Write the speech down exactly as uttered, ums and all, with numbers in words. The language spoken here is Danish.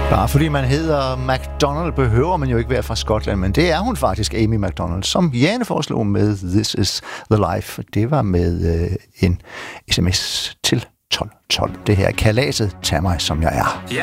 Bare fordi man hedder MacDonald, behøver man jo ikke være fra Skotland, men det er hun faktisk, Amy Macdonald, som Jane foreslog med This Is The Life. Det var med øh, en sms til tolv tolv. Det her er kalaset, tag mig som jeg er.